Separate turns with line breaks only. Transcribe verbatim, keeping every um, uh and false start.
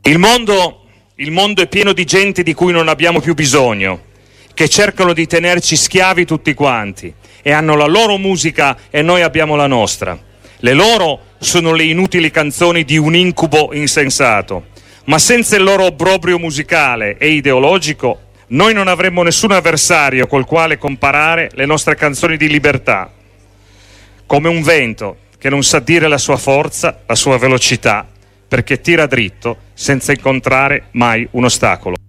Il mondo, il mondo è pieno di gente di cui non abbiamo più bisogno, che cercano di tenerci schiavi tutti quanti e hanno la loro musica e noi abbiamo la nostra. Le loro sono le inutili canzoni di un incubo insensato, ma senza il loro obbrobrio musicale e ideologico noi non avremmo nessun avversario col quale comparare le nostre canzoni di libertà, come un vento che non sa dire la sua forza, la sua velocità, perché tira dritto senza incontrare mai un ostacolo.